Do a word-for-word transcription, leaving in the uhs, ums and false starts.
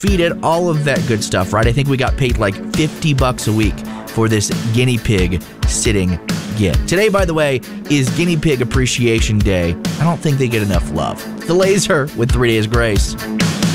feed it, all of that good stuff, right? I think we got paid like fifty bucks a week for this guinea pig sitting gig. Today, by the way, is Guinea Pig Appreciation Day. I don't think they get enough love. The Laser with Three Days Grace.